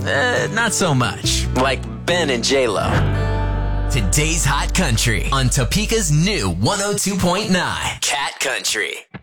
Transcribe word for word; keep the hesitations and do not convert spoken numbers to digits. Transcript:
Eh, not so much. Like Ben and J-Lo. Today's Hot Country on Topeka's new one oh two point nine Cat Country.